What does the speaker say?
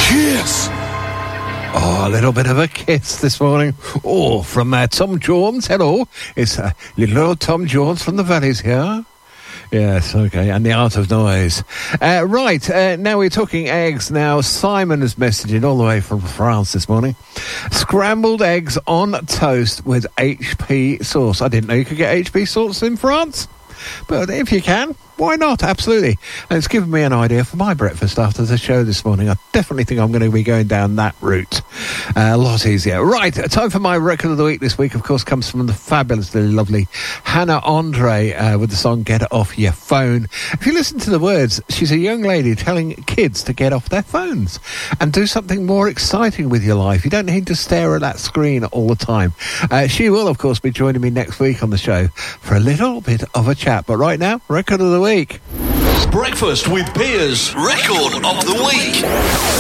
Kiss. Oh, a little bit of a kiss this morning. Oh, from Tom Jones. Hello. It's little old Tom Jones from the Valleys here. Yes, okay, and the Art of Noise. Now we're talking eggs. Now, Simon is messaging all the way from France this morning. Scrambled eggs on toast with HP sauce. I didn't know you could get HP sauce in France, but if you can, why not? Absolutely. And it's given me an idea for my breakfast after the show this morning. I definitely think I'm going to be going down that route. A lot easier. Right, time for my record of the week this week, of course, comes from the fabulously lovely Hannah Andre with the song Get Off Your Phone. If you listen to the words, she's a young lady telling kids to get off their phones and do something more exciting with your life. You don't need to stare at that screen all the time. She will, of course, be joining me next week on the show for a little bit of a chat. But right now, record of the week. Breakfast with Piers, record of the week.